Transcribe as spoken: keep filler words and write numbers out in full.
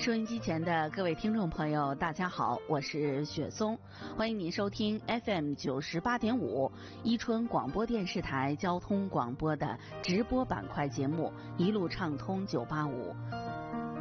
收音机前的各位听众朋友，大家好，我是雪松，欢迎您收听 F M 九十八点五伊春广播电视台交通广播的直播板块节目《一路畅通九八五》，